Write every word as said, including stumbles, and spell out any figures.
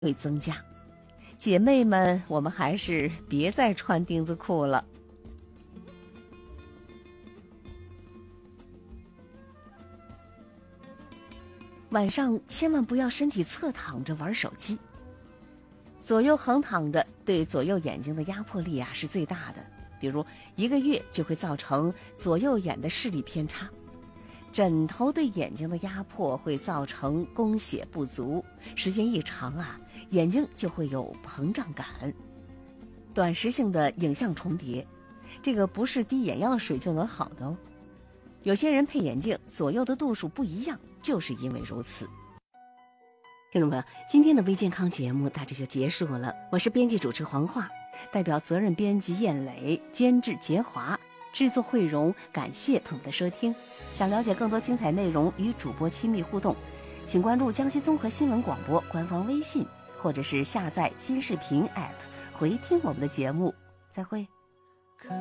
会增加。姐妹们，我们还是别再穿钉子裤了。晚上千万不要身体侧躺着玩手机。左右横躺着对左右眼睛的压迫力啊是最大的，比如一个月就会造成左右眼的视力偏差。枕头对眼睛的压迫会造成供血不足，时间一长啊，眼睛就会有膨胀感。短时性的影像重叠，这个不是滴眼药水就能好的哦。有些人配眼镜左右的度数不一样，就是因为如此。听众朋友，今天的微健康节目大致就结束了。我是编辑主持黄化，代表责任编辑燕磊，监制杰华，制作慧荣，感谢朋友的收听。想了解更多精彩内容与主播亲密互动，请关注江西综合新闻广播官方微信，或者是下载金视频 A P P 回听我们的节目。再会。